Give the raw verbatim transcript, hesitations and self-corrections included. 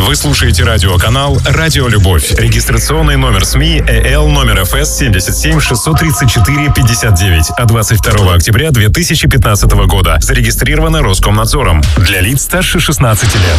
Вы слушаете радиоканал «Радио Любовь». Регистрационный номер СМИ ЭЛ номер ФС семьдесят семь шестьсот тридцать четыре пятьдесят девять. А двадцать второго октября две тысячи пятнадцатого года зарегистрировано Роскомнадзором. Для лиц старше шестнадцати лет.